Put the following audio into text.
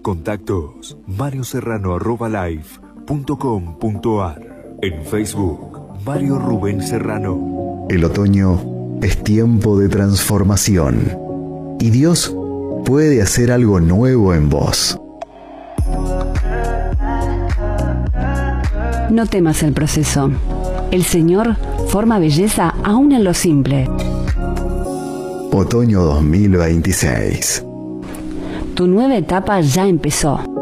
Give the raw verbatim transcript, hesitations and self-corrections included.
Contactos mario serrano arroba life punto com punto ar. En Facebook, Mario Rubén Serrano. El otoño es tiempo de transformación y Dios puede hacer algo nuevo en vos. No temas el proceso. El Señor forma belleza aún en lo simple. Otoño dos mil veintiséis. Tu nueva etapa ya empezó.